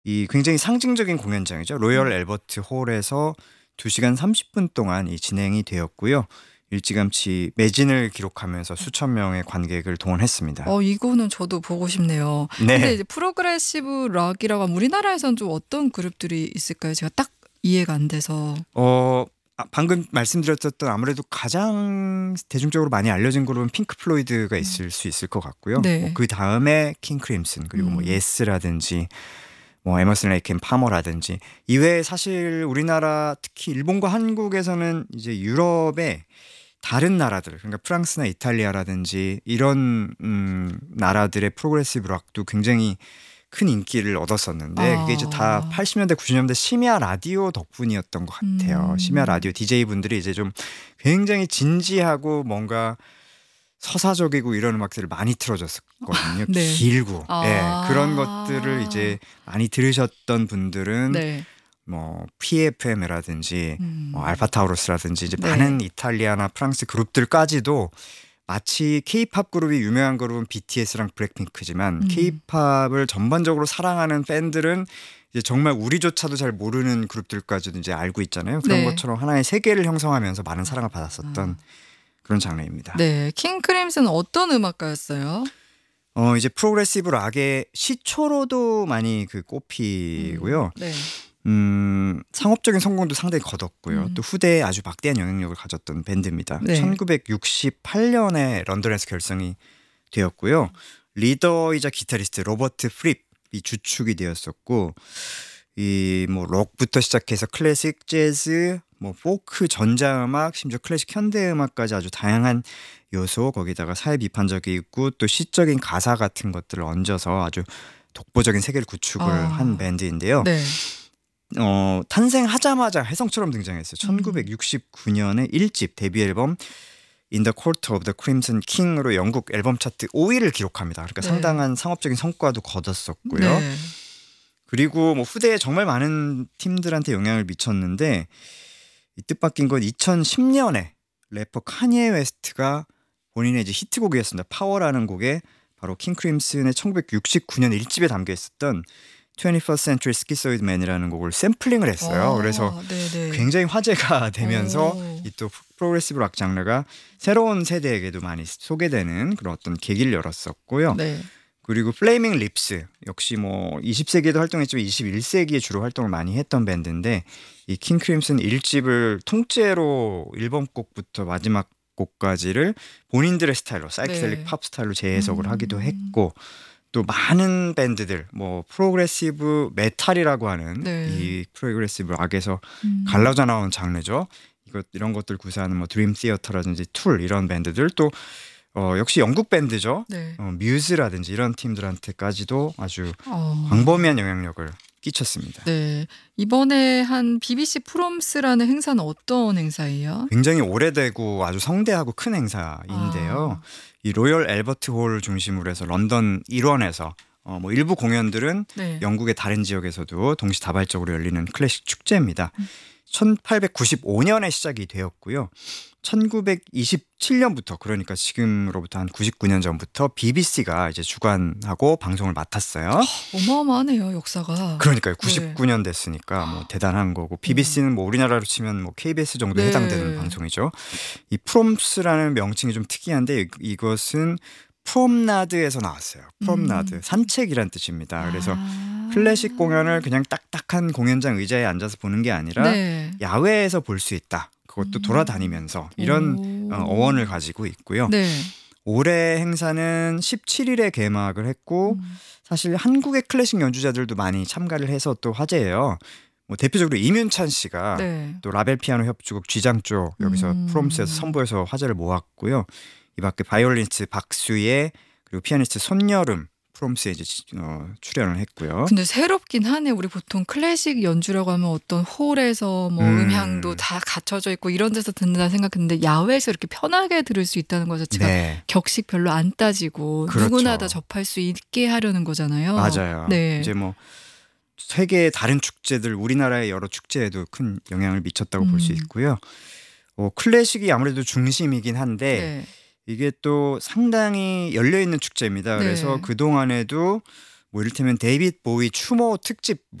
이 굉장히 상징적인 공연장이죠. 로열 앨버트 홀에서 2시간 30분 동안 이 진행이 되었고요. 일찌감치 매진을 기록하면서 수천 명의 관객을 동원했습니다. 이거는 저도 보고 싶네요. 근데 네. 이제 프로그레시브 락이라고 하면 우리나라에서는 좀 어떤 그룹들이 있을까요? 제가 딱 이해가 안 돼서. 방금 말씀드렸던 아무래도 가장 대중적으로 많이 알려진 그룹은 핑크 플로이드가 음. 있을 수 있을 것 같고요. 뭐 네. 그 다음에 킹 크림슨 그리고 뭐 음. 예스라든지 뭐 에머슨 레이크 앤 파머라든지 이외에 사실 우리나라 특히 일본과 한국에서는 이제 유럽의 다른 나라들 그러니까 프랑스나 이탈리아라든지 이런 나라들의 프로그레시브 락도 굉장히 큰 인기를 얻었었는데 그게 이제 다 아. 80년대 90년대 심야 라디오 덕분이었던 것 같아요. 심야 음. 라디오 DJ분들이 이제 좀 굉장히 진지하고 뭔가 서사적이고 이런 음악들을 많이 틀어줬었거든요. 네. 길고. 예. 그런 것들을 아. 이제 많이 들으셨던 분들은 네. 뭐 PFM이라든지 뭐 음. 알파타우로스라든지 이제 네. 많은 이탈리아나 프랑스 그룹들까지도 마치 케이팝 그룹이 유명한 그룹은 BTS랑 블랙핑크지만 음. 케이팝을 전반적으로 사랑하는 팬들은 이제 정말 우리조차도 잘 모르는 그룹들까지도 이제 알고 있잖아요. 그런 네. 것처럼 하나의 세계를 형성하면서 많은 사랑을 받았었던 아. 그런 장르입니다. 네. 킹 크림슨은 어떤 음악가였어요? 이제 프로그레시브 락의 시초로도 많이 그 꼽히고요. 네. 상업적인 성공도 상당히 거뒀고요. 또 음. 후대에 아주 막대한 영향력을 가졌던 밴드입니다. 네. 1968년에 런던에서 결성이 되었고요. 리더이자 기타리스트 로버트 프립이 주축이 되었었고 이 뭐 록부터 시작해서 클래식, 재즈, 뭐 포크, 전자음악, 심지어 클래식 현대음악까지 아주 다양한 요소 거기다가 사회 비판적이고 또 시적인 가사 같은 것들을 얹어서 아주 독보적인 세계를 구축을 한 아. 밴드인데요. 네. 탄생하자마자 혜성처럼 등장했어요. 음. 1969년에 1집 데뷔 앨범 In the Court of the Crimson King으로 영국 앨범 차트 5위를 기록합니다. 그러니까 네. 상당한 상업적인 성과도 거뒀었고요. 네. 그리고 뭐 후대에 정말 많은 팀들한테 영향을 미쳤는데 이 뜻밖인 건 2010년에 래퍼 카니에 웨스트가 본인의 이제 히트곡이었습니다. 파워라는 곡에 바로 킹 크림슨의 1969년 1집에 담겨 있었던 21st Century Schizoid Man이라는 곡을 샘플링을 했어요. 그래서 네네. 굉장히 화제가 되면서 어. 이 또 프로그레시브 락 장르가 새로운 세대에게도 많이 소개되는 그런 어떤 계기를 열었었고요. 네. 그리고 플레이밍 립스 역시 뭐 20세기에도 활동했지만 21세기에 주로 활동을 많이 했던 밴드인데 이 킹 크림슨 1집을 통째로 1번 곡부터 마지막 곡까지를 본인들의 스타일로 사이키델릭 네. 팝 스타일로 재해석을 하기도 음. 했고 또 많은 밴드들 뭐 프로그레시브 메탈이라고 하는 네. 이 프로그레시브 락에서 음. 갈라져 나온 장르죠. 이런 것들 구사하는 뭐 드림 시어터라든지 툴 이런 밴드들 또 역시 영국 밴드죠. 네. 뮤즈라든지 이런 팀들한테까지도 아주 어. 광범위한 영향력을 끼쳤습니다. 네. 이번에 한 BBC 프롬스라는 행사는 어떤 행사예요? 굉장히 오래되고 아주 성대하고 큰 행사인데요. 아. 이 로열 앨버트 홀 중심으로 해서 런던 일원에서 뭐 일부 공연들은 네. 영국의 다른 지역에서도 동시다발적으로 열리는 클래식 축제입니다. 음. 1895년에 시작이 되었고요. 1927년부터 그러니까 지금으로부터 한 99년 전부터 BBC가 이제 주관하고 방송을 맡았어요. 어마어마하네요, 역사가. 그러니까요. 네. 99년 됐으니까 뭐 대단한 거고 BBC는 뭐 우리나라로 치면 뭐 KBS 정도에 해당되는 네. 방송이죠. 이 프롬스라는 명칭이 좀 특이한데 이것은 프롬나드에서 나왔어요. 프롬나드 음. 산책이란 뜻입니다. 그래서 아. 클래식 공연을 그냥 딱딱한 공연장 의자에 앉아서 보는 게 아니라 네. 야외에서 볼 수 있다. 그것도 음. 돌아다니면서 이런 오. 어원을 가지고 있고요. 네. 올해 행사는 17일에 개막을 했고 음. 사실 한국의 클래식 연주자들도 많이 참가를 해서 또 화제예요. 뭐 대표적으로 임윤찬 씨가 네. 또 라벨 피아노 협주곡 쥐장 쪽 여기서 프롬스에서 음. 선보여서 화제를 모았고요. 이 밖에 바이올리니스트 박수예 그리고 피아니스트 손여름 프롬스에 이제 출연을 했고요. 근데 새롭긴 하네. 우리 보통 클래식 연주라고 하면 어떤 홀에서 뭐 음향도 음, 다 갖춰져 있고 이런 데서 듣는다 생각했는데 야외에서 이렇게 편하게 들을 수 있다는 거 자체가 네, 격식 별로 안 따지고 누구나 다 그렇죠. 접할 수 있게 하려는 거잖아요. 맞아요. 네. 이제 뭐 세계의 다른 축제들 우리나라의 여러 축제에도 큰 영향을 미쳤다고 볼 수 음. 있고요. 클래식이 아무래도 중심이긴 한데 네. 이게 또 상당히 열려 있는 축제입니다. 그래서 네. 그동안에도 뭐 이를테면 데이빗 보위 추모 특집